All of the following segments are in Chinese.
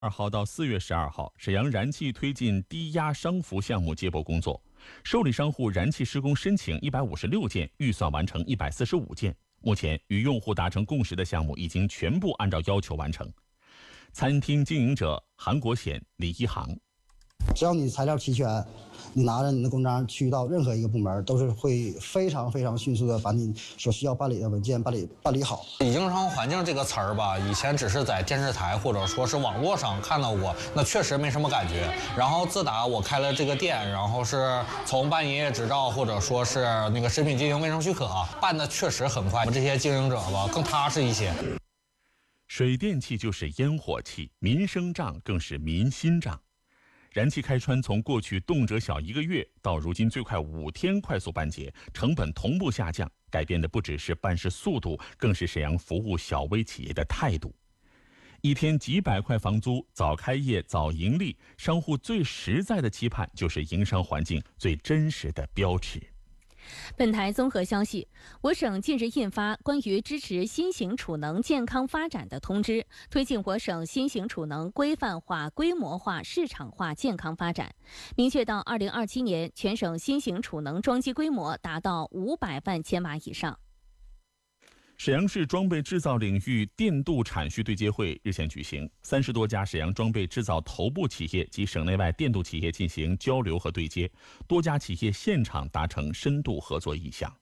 号到4月12号，沈阳燃气推进低压商服项目接驳工作，受理商户燃气施工申请156件，预算完成145件。目前与用户达成共识的项目已经全部按照要求完成。餐厅经营者韩国显、李一航， 只要你材料齐全，你拿着你的公章去到任何一个部门，都是会非常迅速的把你所需要办理的文件办理好。 营商环境这个词儿吧，以前只是在电视台或者说是网络上看到过，那确实没什么感觉。然后自打我开了这个店，然后是从办营业执照或者说是那个食品经营卫生许可办的确实很快，我们这些经营者吧更踏实一些。 水电气就是烟火气，民生账更是民心账。燃气开穿从过去动辄小1个月，到如今最快5天快速办结，成本同步下降，改变的不只是办事速度，更是沈阳服务小微企业的态度。一天几百块房租，早开业早盈利，商户最实在的期盼就是营商环境最真实的标尺。 本台综合消息，我省近日印发关于支持新型储能健康发展的通知，推进我省新型储能规范化、规模化、市场化健康发展。明确到2027年，全省新型储能装机规模达到500万千瓦以上。 沈阳市装备制造领域电镀产序对接会日前举行，30多家沈阳装备制造头部企业及省内外电镀企业进行交流和对接，多家企业现场达成深度合作意向。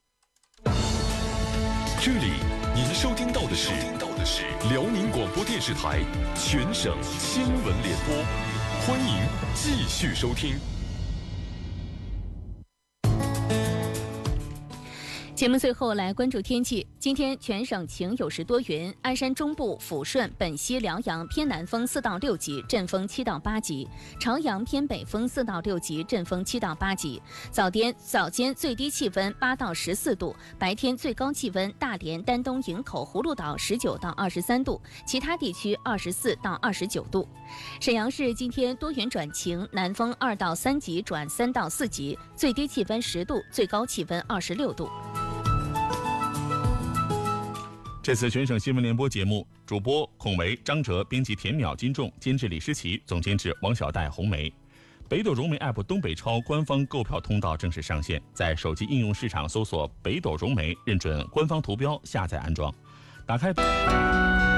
这里您收听到的是辽宁广播电视台全省新闻联播，欢迎继续收听。 节目最后来关注天气。今天全省晴有时多云，鞍山中部、抚顺、本溪、辽阳偏南风4到6级，阵风7到8级；朝阳偏北风4到6级，阵风7到8级。早间最低气温8到14度，白天最高气温大连、丹东、营口、葫芦岛19到23度，其他地区24到29度。沈阳市今天多云转晴，南风2到3级转3到4级，最低气温10度，最高气温26度。 这次全省新闻联播节目，主播孔维、张哲，编辑田淼、金仲，监制李诗琪，总监制王小戴、红梅。北斗融媒 App 东北超官方购票通道正式上线，在手机应用市场搜索北斗融媒，认准官方图标，下载安装，打开。